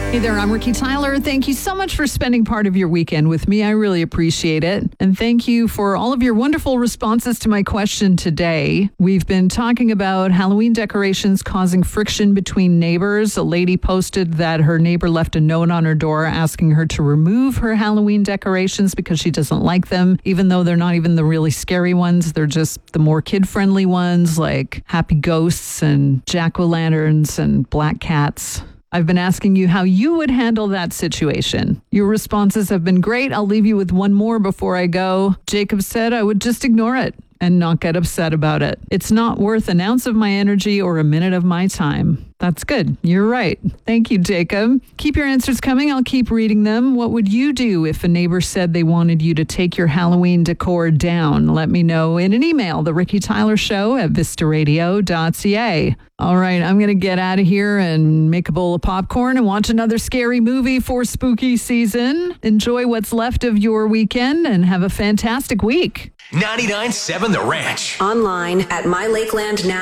Hey there, I'm Ricky Tyler. Thank you so much for spending part of your weekend with me. I really appreciate it. And thank you for all of your wonderful responses to my question today. We've been talking about Halloween decorations causing friction between neighbors. A lady posted that her neighbor left a note on her door asking her to remove her Halloween decorations because she doesn't like them, even though they're not even the really scary ones. They're just the more kid-friendly ones like happy ghosts and jack-o'-lanterns and black cats. I've been asking you how you would handle that situation. Your responses have been great. I'll leave you with one more before I go. Jacob said I would just ignore it and not get upset about it. It's not worth an ounce of my energy or a minute of my time. That's good. You're right. Thank you, Jacob. Keep your answers coming. I'll keep reading them. What would you do if a neighbor said they wanted you to take your Halloween decor down? Let me know in an email, The Ricky Tyler Show at vistaradio.ca. All right, I'm going to get out of here and make a bowl of popcorn and watch another scary movie for spooky season. Enjoy what's left of your weekend and have a fantastic week. 99.7 The Ranch. Online at MyLakeland Now.